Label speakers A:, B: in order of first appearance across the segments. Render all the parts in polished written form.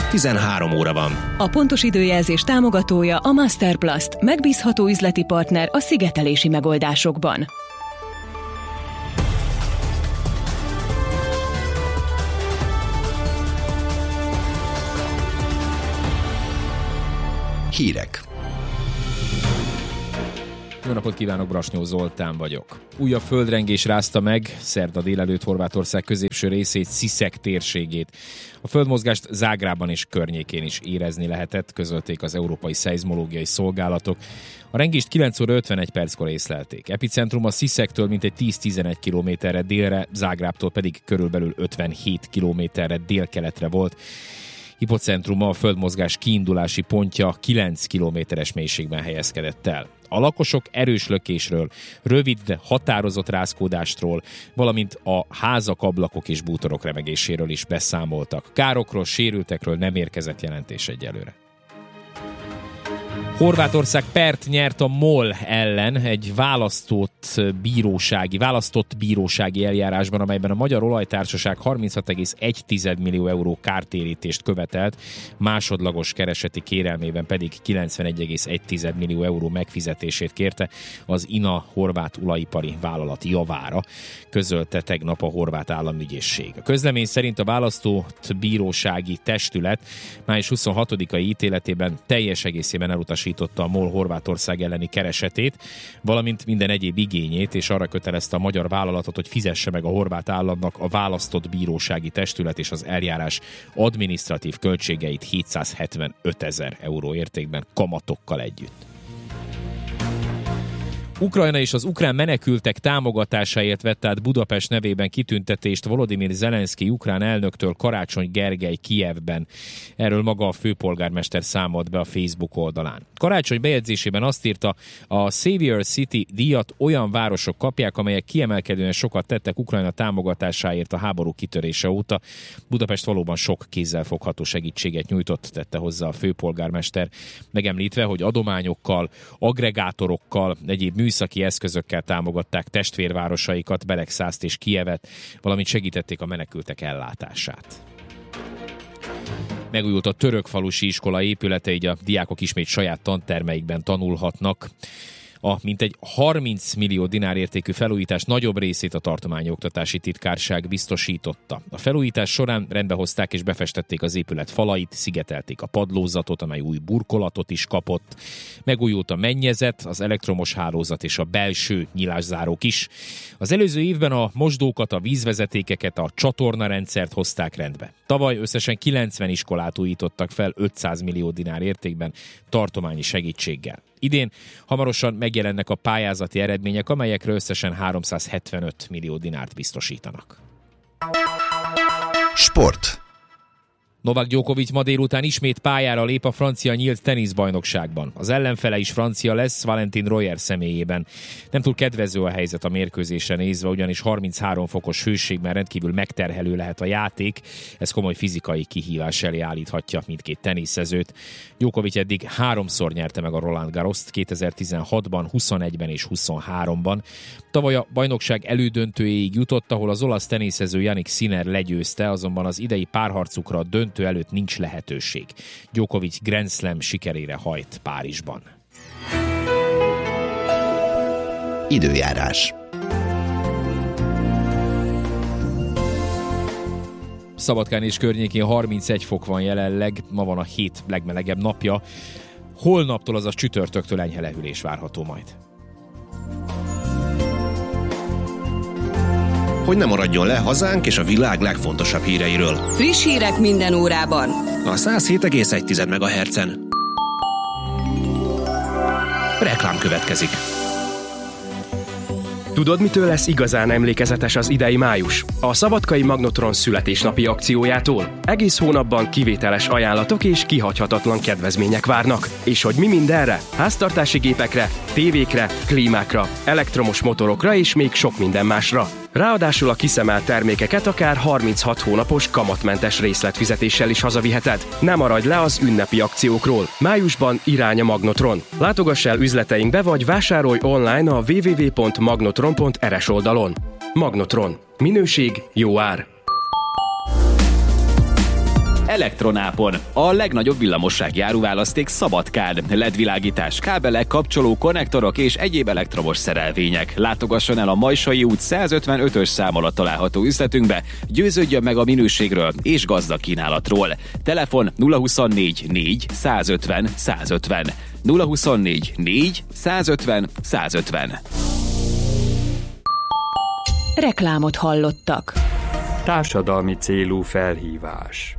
A: 13 óra van.
B: A pontos időjelzés támogatója a Masterplast, megbízható üzleti partner a szigetelési megoldásokban.
A: Hírek.
C: Jó napot kívánok, Brasnyó Zoltán vagyok. Újabb földrengés rázta meg szerda délelőtt Horvátország középső részét, Sisak térségét. A földmozgást Zágrában és környékén is érezni lehetett, közölték az európai szeizmológiai szolgálatok. A rengést 9 óra 51 perckor észlelték. Epicentrum a Sisaktől mintegy 10-11 kilométerre délre, Zágrábtól pedig körülbelül 57 kilométerre délkeletre volt. Hipocentruma, a földmozgás kiindulási pontja 9 kilométeres mélységben helyezkedett el. A lakosok erős lökésről, rövid, de határozott rázkódástról, valamint a házak, ablakok és bútorok remegéséről is beszámoltak. Károkról, sérültekről nem érkezett jelentés egyelőre. Horvátország pert nyert a MOL ellen egy választott bírósági eljárásban, amelyben a Magyar Olajtársaság 36,1 millió euró kártérítést követelt, másodlagos kereseti kérelmében pedig 91,1 millió euró megfizetését kérte az INA horvát olajipari vállalat javára, közölte tegnap a horvát államügyészség. A közlemény szerint a választott bírósági testület május 26-ai ítéletében teljes egészében elutasította a MOL Horvátország elleni keresetét, valamint minden egyéb igényét, és arra kötelezte a magyar vállalatot, hogy fizesse meg a horvát államnak a választott bírósági testület és az eljárás adminisztratív költségeit 775 000 euró értékben kamatokkal együtt. Ukrajna és az ukrán menekültek támogatásáért vett át Budapest nevében kitüntetést Volodymyr Zelenszkij ukrán elnöktől Karácsony Gergely Kijevben. Erről maga a főpolgármester számolt be a Facebook oldalán. Karácsony bejegyzésében azt írta, a Savior City díjat olyan városok kapják, amelyek kiemelkedően sokat tettek Ukrajna támogatásáért a háború kitörése óta. Budapest valóban sok kézzelfogható segítséget nyújtott, tette hozzá a főpolgármester, megemlítve, hogy adományokkal, agregátorokkal, egyéb műszaki eszközökkel támogatták testvérvárosaikat, Beregszászt és Kijevet, valamint segítették a menekültek ellátását. Megújult a Törökfalusi iskola épülete, így a diákok ismét saját tantermeikben tanulhatnak. A mintegy 30 millió dinár értékű felújítás nagyobb részét a tartományi oktatási titkárság biztosította. A felújítás során rendbehozták és befestették az épület falait, szigetelték a padlózatot, amely új burkolatot is kapott. Megújult a mennyezet, az elektromos hálózat és a belső nyilászárók is. Az előző évben a mosdókat, a vízvezetékeket, a csatornarendszert hozták rendbe. Tavaly összesen 90 iskolát újítottak fel 500 millió dinár értékben tartományi segítséggel. Idén hamarosan megjelennek a pályázati eredmények, amelyekre összesen 375 millió dinárt biztosítanak.
A: Sport.
C: Novák Djokovic ma délután ismét pályára lép a francia nyílt teniszbajnokságban. Az ellenfele is francia lesz, Valentin Royer személyében. Nem túl kedvező a helyzet a mérkőzésre nézve, ugyanis 33 fokos hőségben rendkívül megterhelő lehet a játék. Ez komoly fizikai kihívás elé állíthatja mindkét teniszezőt. Djokovic eddig 3-szor nyerte meg a Roland Garrost, 2016-ban, 21-ben és 23-ban. Tavaly a bajnokság elődöntőjéig jutott, ahol az olasz teniszező Jannik Sinner legyőzte, azonban az idei párharcukra a döntő előtt nincs lehetőség. Djokovic Grand Slam sikerére hajt Párizsban.
A: Időjárás.
C: Szabadkán és környékén 31 fok van jelenleg, ma van a hét legmelegebb napja. Holnaptól, azaz csütörtöktől enyhe lehűlés várható majd.
A: Hogy ne maradjon le hazánk és a világ legfontosabb híreiről.
D: Friss hírek minden órában.
A: A 107,1 MHz-en. Reklám következik.
E: Tudod, mitől lesz igazán emlékezetes az idei május? A Szabadkai Magnotron születésnapi akciójától. Egész hónapban kivételes ajánlatok és kihagyhatatlan kedvezmények várnak. És hogy mi mindenre? Háztartási gépekre, tévékre, klímákra, elektromos motorokra és még sok minden másra. Ráadásul a kiszemelt termékeket akár 36 hónapos kamatmentes részletfizetéssel is hazaviheted. Ne maradj le az ünnepi akciókról. Májusban irány a Magnotron. Látogass el üzleteinkbe vagy vásárolj online a www.magnotron.rs oldalon. Magnotron. Minőség, jó ár.
F: Elektronápon, a legnagyobb villamossági áruválaszték Szabadkán, LED-világítás, kábelek, kapcsoló, konnektorok és egyéb elektromos szerelvények. Látogasson el a Majsai út 155-ös szám alatt található üzletünkbe, győződjön meg a minőségről és gazdag kínálatról. Telefon 024 4 150 150. 024 4 150 150.
B: Reklámot hallottak.
G: Társadalmi célú felhívás.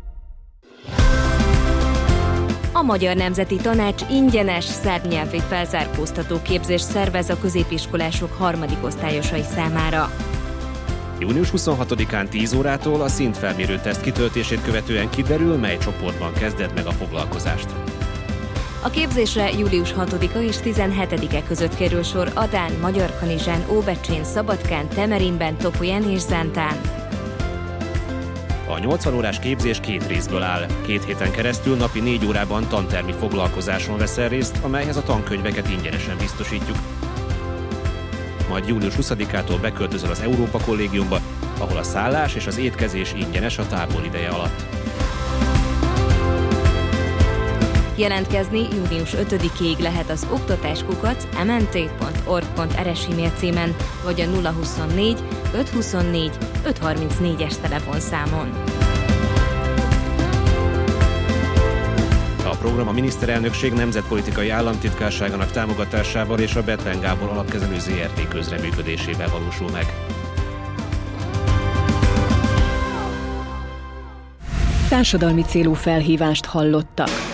H: A Magyar Nemzeti Tanács ingyenes szerbnyelvi felzárkóztató képzést szervez a középiskolások harmadikosztályosai számára.
A: Június 26-án 10 órától a szintfelmérő teszt kitöltését követően kiderül, mely csoportban kezded meg a foglalkozást.
H: A képzésre július 6-a és 17-e között kerül sor Adán, Magyarkanizsán, Óbecsén, Szabadkán, Temerinben, Topolyen és Zántán.
A: A 80 órás képzés 2 részből áll. 2 héten keresztül napi 4 órában tantermi foglalkozáson veszel részt, amelyhez a tankönyveket ingyenesen biztosítjuk. Majd július 20-ától beköltözöl az Európa Kollégiumba, ahol a szállás és az étkezés ingyenes a tábor ideje alatt.
H: Jelentkezni június 5-ig lehet az oktatáskukac.mnt.org.rs e-mail címen, vagy a 024 524 534-es telefonszámon.
A: A program a miniszterelnökség nemzetpolitikai államtitkárságának támogatásával és a Bethlen Gábor alapkezelő ZRT közreműködésével valósul meg.
B: Társadalmi célú felhívást hallottak.